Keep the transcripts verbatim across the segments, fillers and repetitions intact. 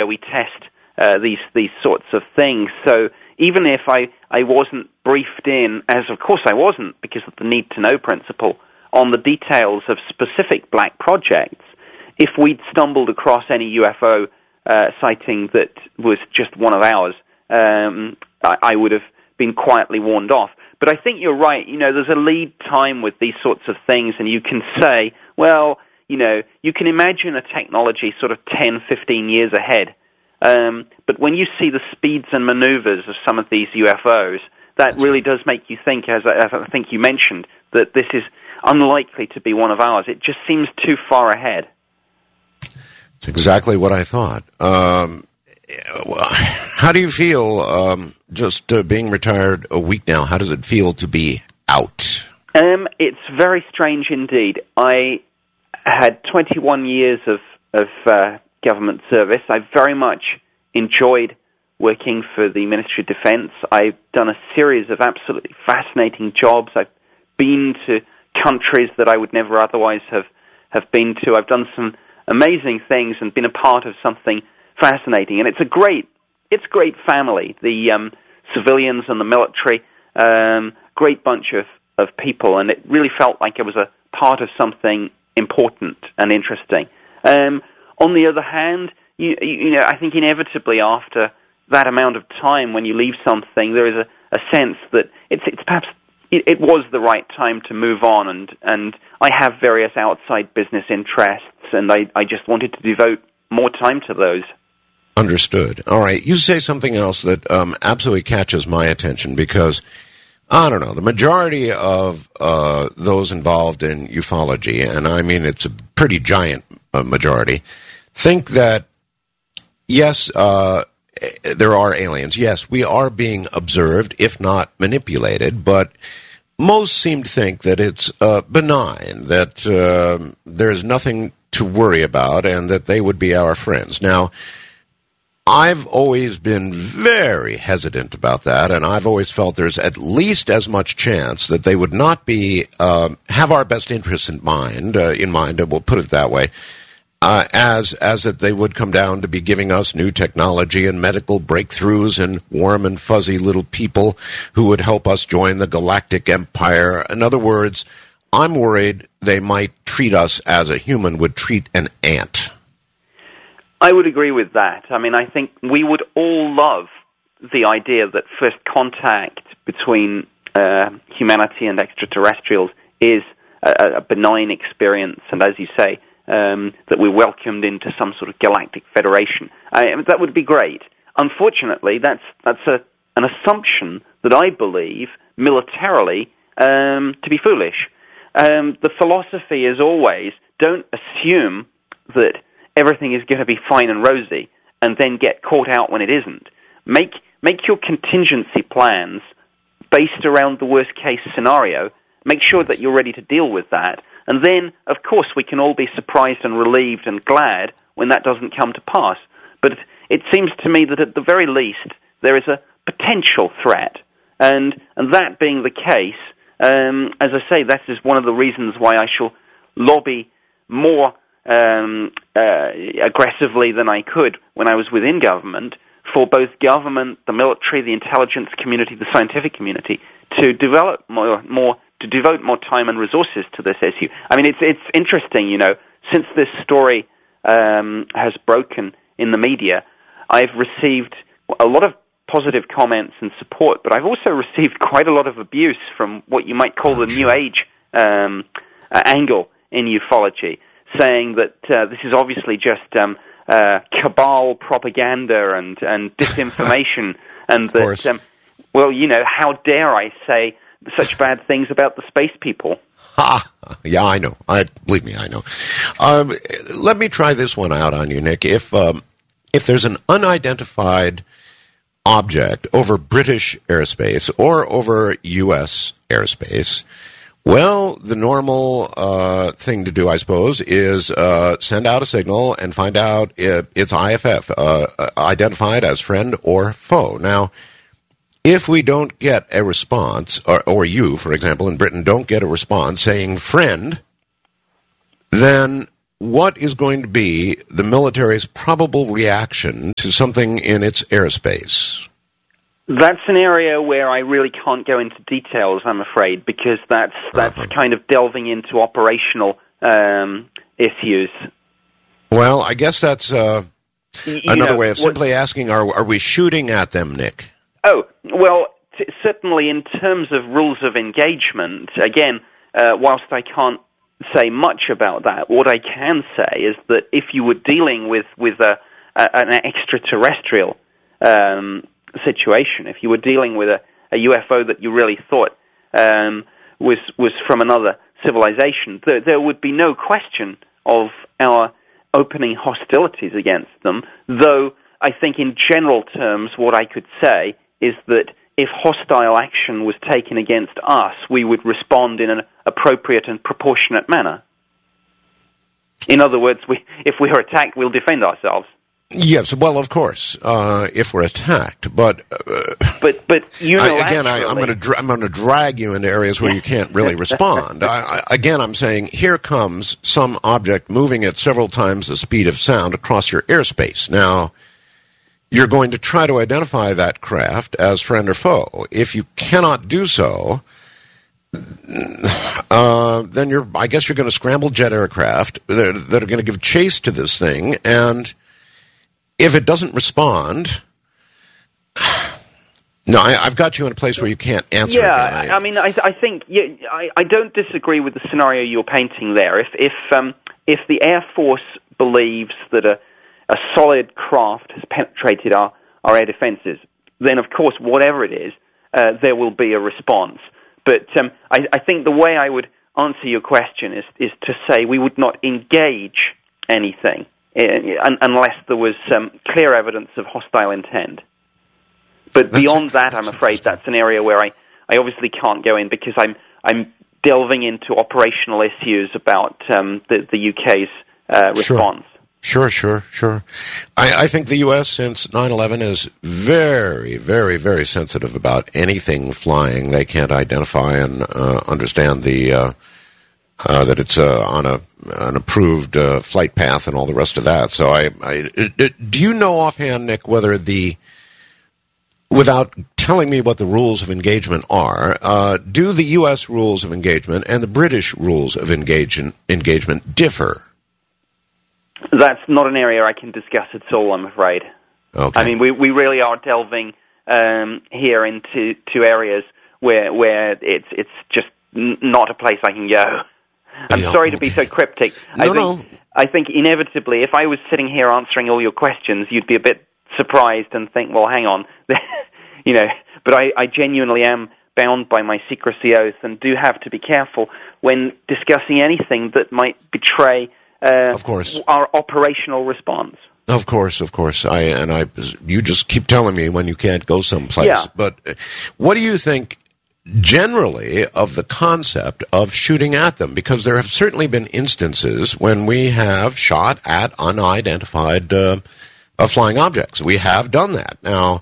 where we test uh, these these sorts of things. So even if I, I wasn't briefed in, as of course I wasn't because of the need-to-know principle, on the details of specific black projects, if we'd stumbled across any U F O uh, sighting that was just one of ours, um, I, I would have been quietly warned off. But I think you're right. You know, there's a lead time with these sorts of things, and you can say, well, you know, you can imagine a technology sort of ten, fifteen years ahead. Um, but when you see the speeds and maneuvers of some of these U F Os, that That's really right. does make you think, as I, as I think you mentioned, that this is unlikely to be one of ours. It just seems too far ahead. That's exactly what I thought. Um, how do you feel um, just uh, being retired a week now? How does it feel to be out? Um, it's very strange indeed. I had twenty-one years of, of uh, government service. I very much enjoyed working for the Ministry of Defense. I've done a series of absolutely fascinating jobs. I've been to countries that I would never otherwise have, have been to. I've done some amazing things and been a part of something fascinating. And it's a great, it's a great family. The um, civilians and the military, um, great bunch of, of people, and it really felt like it was a part of something important and interesting. Um, on the other hand, you, you know, I think inevitably after that amount of time, when you leave something, there is a, a sense that it's, it's perhaps it, it was the right time to move on, and, and I have various outside business interests, and I, I just wanted to devote more time to those. Understood. All right. You say something else that um, absolutely catches my attention because, I don't know, the majority of uh, those involved in ufology, and I mean it's a pretty giant uh, majority, think that, yes, uh, there are aliens. Yes, we are being observed, if not manipulated, but most seem to think that it's uh, benign, that uh, there's nothing to worry about, and that they would be our friends. Now, I've always been very hesitant about that, and I've always felt there's at least as much chance that they would not be um, have our best interests in mind. Uh, in mind, we'll put it that way, uh, as as that they would come down to be giving us new technology and medical breakthroughs and warm and fuzzy little people who would help us join the galactic empire. In other words, I'm worried they might treat us as a human would treat an ant. I would agree with that. I mean, I think we would all love the idea that first contact between uh, humanity and extraterrestrials is a, a benign experience, and as you say, um, that we're welcomed into some sort of galactic federation. I, that would be great. Unfortunately, that's that's a, an assumption that I believe militarily um, to be foolish. Um, the philosophy is always, don't assume that everything is going to be fine and rosy, and then get caught out when it isn't. Make make your contingency plans based around the worst-case scenario. Make sure that you're ready to deal with that. And then, of course, we can all be surprised and relieved and glad when that doesn't come to pass. But it, it seems to me that at the very least, there is a potential threat. And, and that being the case, um, as I say, that is one of the reasons why I shall lobby more Um, uh, aggressively than I could when I was within government, for both government, the military, the intelligence community, the scientific community, to develop more, more, to devote more time and resources to this issue. I mean, it's it's interesting, you know, since this story um, has broken in the media, I've received a lot of positive comments and support, but I've also received quite a lot of abuse from what you might call the New Age um, uh, angle in ufology, saying that uh, this is obviously just um, uh, cabal propaganda and, and disinformation, and that, um, well, you know, how dare I say such bad things about the space people? Ha! Yeah, I know. I believe me, I know. Um, let me try this one out on you, Nick. If um, if there's an unidentified object over British airspace or over U S airspace, well, the normal uh, thing to do, I suppose, is uh, send out a signal and find out if it's I F F, uh, identified as friend or foe. Now, if we don't get a response, or, or you, for example, in Britain, don't get a response saying friend, then what is going to be the military's probable reaction to something in its airspace? That's an area where I really can't go into details, I'm afraid, because that's that's uh-huh. kind of delving into operational um, issues. Well, I guess that's uh, y- another know, way of simply what, asking, are, are we shooting at them, Nick? Oh, well, t- certainly in terms of rules of engagement, again, uh, whilst I can't say much about that, what I can say is that if you were dealing with, with a, a, an extraterrestrial um, situation, if you were dealing with a, a U F O that you really thought um, was was from another civilization, there, there would be no question of our opening hostilities against them, though I think in general terms what I could say is that if hostile action was taken against us, we would respond in an appropriate and proportionate manner. In other words, we, if we are attacked, we'll defend ourselves. Yes, well, of course, uh, if we're attacked, but uh, but but you know, I, again, I, I'm going to dra- I'm going to drag you into areas where you can't really respond. I, I, again, I'm saying here comes some object moving at several times the speed of sound across your airspace. Now, you're going to try to identify that craft as friend or foe. If you cannot do so, uh, then you're I guess you're going to scramble jet aircraft that, that are going to give chase to this thing, and if it doesn't respond, no, I, I've got you in a place where you can't answer. Yeah, it, I, I mean, I, I think yeah, I, I don't disagree with the scenario you're painting there. If if um, if the Air Force believes that a a solid craft has penetrated our, our air defenses, then of course, whatever it is, uh, there will be a response. But um, I, I think the way I would answer your question is is to say we would not engage anything unless there was um, clear evidence of hostile intent. But that's beyond that, I'm afraid that's an area where I, I obviously can't go in because I'm I'm delving into operational issues about um, the, the U K's uh, response. Sure, sure, sure. I, I think the U S since nine eleven is very, very, very sensitive about anything flying they can't identify and uh, understand the uh, uh, that it's uh, on a an approved uh, flight path and all the rest of that. So, I, I it, it, do you know offhand, Nick, whether the without telling me what the rules of engagement are, uh, do the U S rules of engagement and the British rules of engage, engagement differ? That's not an area I can discuss at all, I'm afraid. Okay. I mean, we, we really are delving um, here into two areas where where it's it's just n- not a place I can go. I'm yeah, sorry okay. to be so cryptic. No, I think, no. I think inevitably, if I was sitting here answering all your questions, you'd be a bit surprised and think, well, hang on. you know. But I, I genuinely am bound by my secrecy oath and do have to be careful when discussing anything that might betray uh, of course. our operational response. Of course, of course. I and I. You just keep telling me when you can't go someplace. Yeah. But what do you think generally of the concept of shooting at them? Because there have certainly been instances when we have shot at unidentified uh, uh, flying objects. We have done that. Now,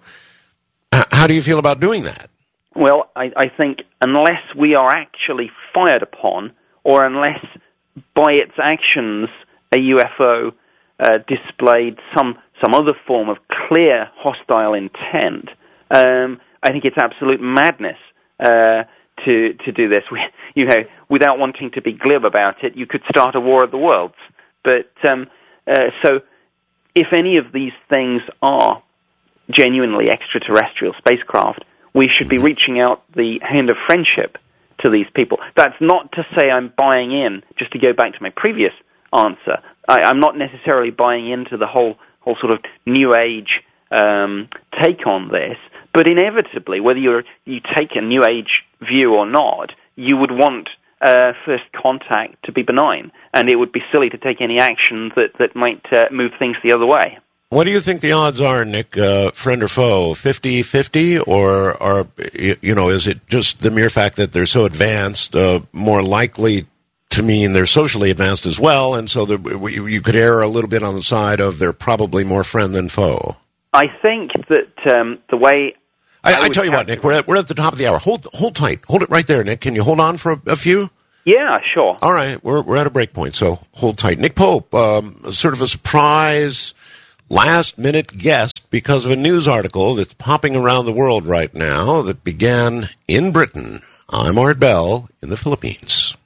h- how do you feel about doing that? Well, I, I think unless we are actually fired upon, or unless by its actions a U F O uh, displayed some some other form of clear hostile intent, um, I think it's absolute madness uh, to to do this. We, you know, without wanting to be glib about it, you could start a war of the worlds. But um, uh, so, if any of these things are genuinely extraterrestrial spacecraft, we should be reaching out the hand of friendship to these people. That's not to say I'm buying in, just to go back to my previous answer, I, I'm not necessarily buying into the whole whole sort of New Age um, take on this, but inevitably, whether you're, you take a New Age view or not, you would want uh, first contact to be benign, and it would be silly to take any action that, that might uh, move things the other way. What do you think the odds are, Nick, uh, friend or foe, fifty-fifty, or, or, you know, is it just the mere fact that they're so advanced, uh, more likely to mean they're socially advanced as well, and so the, you could err a little bit on the side of they're probably more friend than foe? I think that um, the way... I, I, I tell you what, Nick, we're at, we're at the top of the hour. Hold hold tight. Hold it right there, Nick. Can you hold on for a, a few? Yeah, sure. All right, we're we're at a break point, so hold tight. Nick Pope, um, sort of a surprise last-minute guest because of a news article that's popping around the world right now that began in Britain. I'm Art Bell in the Philippines.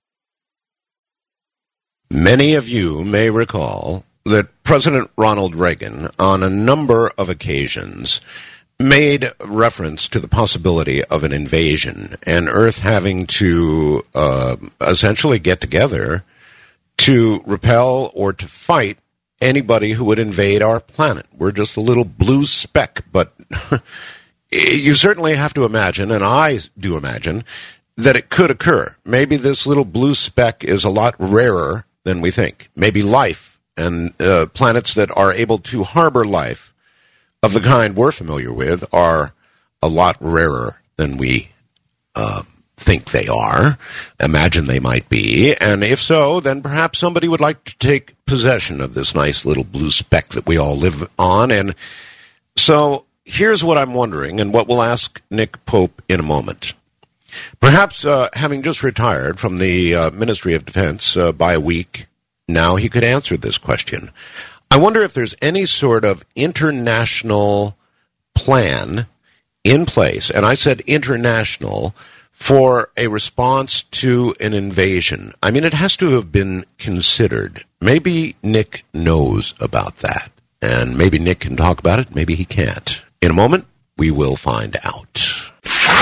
Many of you may recall that President Ronald Reagan, on a number of occasions, made reference to the possibility of an invasion and Earth having to uh, essentially get together to repel or to fight anybody who would invade our planet. We're just a little blue speck, but you certainly have to imagine, and I do imagine, that it could occur. Maybe this little blue speck is a lot rarer than we think. Maybe life and uh, planets that are able to harbor life of the kind we're familiar with are a lot rarer than we uh, think they are, imagine they might be. And if so, then perhaps somebody would like to take possession of this nice little blue speck that we all live on. And so here's what I'm wondering, and what we'll ask Nick Pope in a moment. Perhaps uh, having just retired from the uh, Ministry of Defense uh, by a week, now he could answer this question. I wonder if there's any sort of international plan in place, and I said international, for a response to an invasion. I mean, it has to have been considered. Maybe Nick knows about that, and maybe Nick can talk about it, maybe he can't. In a moment, we will find out.